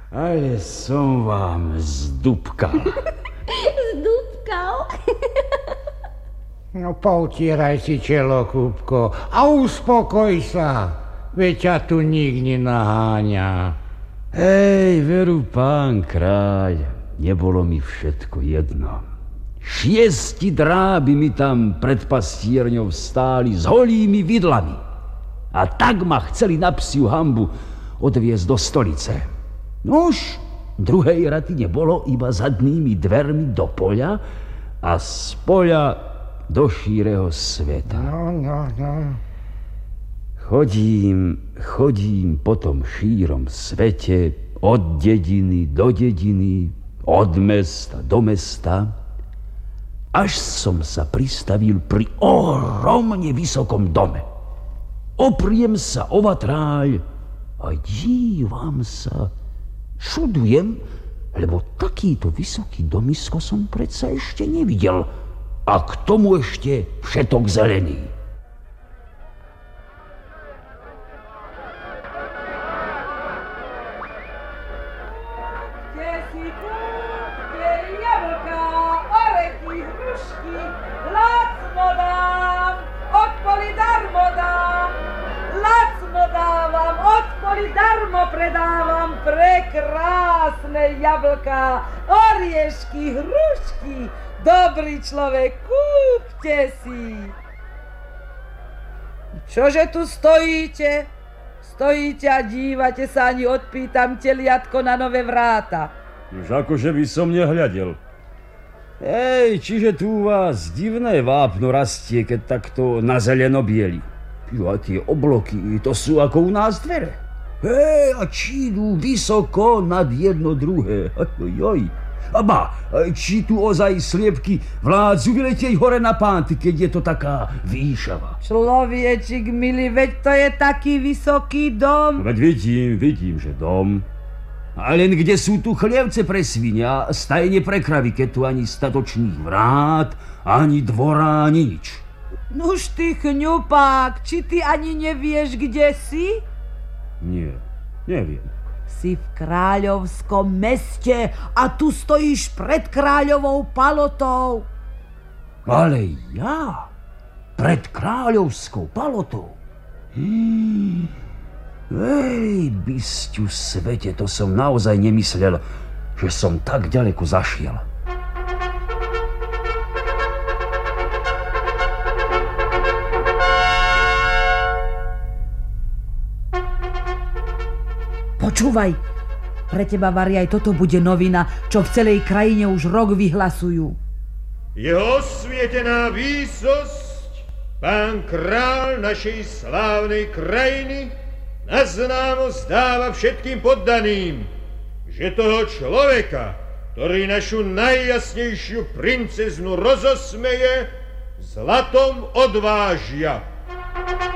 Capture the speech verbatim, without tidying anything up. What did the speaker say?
Ale som vám zdúbkal. Zdúbkal? No poutieraj si čelo, Kúbko, a uspokoj sa. Veď ťa tu nik nenaháňa. Hej, veru, pán kráľ, nebolo mi všetko jedno. Šiesti dráby mi tam pred pastierňou stáli s holými vidlami. A tak ma chceli na psiu hanbu odviezť do stolice. Nuž, druhej raty nebolo, iba zadnými dvermi do poľa a z poľa do šíreho sveta. No, no, no. Chodím, chodím po tom šírom svete od dediny do dediny, od mesta do mesta, až som sa pristavil pri ohromne vysokom dome. Opriem sa o vatráľ a dívam sa, čudujem, lebo takýto vysoký domisko som predsa ešte nevidel. A k tomu ešte všetok zelený. Kde si tu, kde jablka, orechy, hrušky, lacno dám, od poli darmo dám, lacno dávam, od poli darmo predávam, prekrásne jablka, oriešky, hrušky. Dobrý človek, kúpte si. Čože tu stojíte? Stojíte a dívate sa, ani odpýtam teliatko na nové vráta. Už akože by som nehľadel. Ej, čiže tu u vás divné vápno rastie, keď takto na zeleno bieli. A tie obloky, to sú ako u nás dvere. Hej, a či idú vysoko nad jedno druhé. Joj. A ba, či tu ozaj sliepky vládzu vyletieť hore na pánty, keď je to taká výšava. Človečik milý, veď to je taký vysoký dom. Veď vidím, vidím, že dom. A len kde sú tu chlievce pre svinia, stajne pre kravy, keď tu ani statočných vrát, ani dvora, ani nič. Nuž ty chňupák, či ty ani nevieš, kde si? Nie, neviem. Si v kráľovskom meste a tu stojíš pred kráľovou palotou. Ale ja? Pred kráľovskou palotou? Hmm. Ej, bysťu svete, to som naozaj nemyslel, že som tak ďaleko zašiel. Počúvaj, pre teba, Vari, aj toto bude novina, čo v celej krajine už rok vyhlasujú. Jeho osvietená výsosť, pán král našej slávnej krajiny, na známosť dáva všetkým poddaným, že toho človeka, ktorý našu najjasnejšiu princeznu rozosmeje, zlatom odvážia.